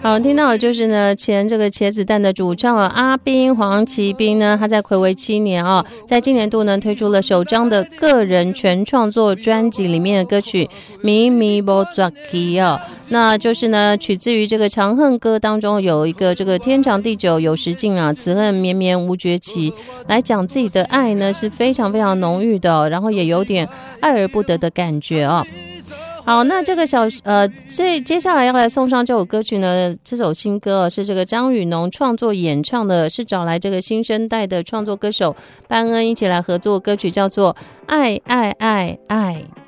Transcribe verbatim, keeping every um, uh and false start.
好，听到的就是呢，前这个茄子蛋的主唱阿斌黄奇斌呢，他在睽违七年啊、哦，在今年度呢推出了首张的个人全创作专辑里面的歌曲《咪咪波扎基》哦，那就是呢取自于这个《长恨歌》当中有一个这个天长地久有时尽啊，此恨绵绵无绝期，来讲自己的爱呢是非常非常浓郁的、哦，然后也有点爱而不得的感觉哦。好，那这个小呃，这接下来要来送上这首歌曲呢，这首新歌、哦、是这个张雨农创作演唱的，是找来这个新生代的创作歌手班恩一起来合作歌曲，叫做《爱爱爱爱》。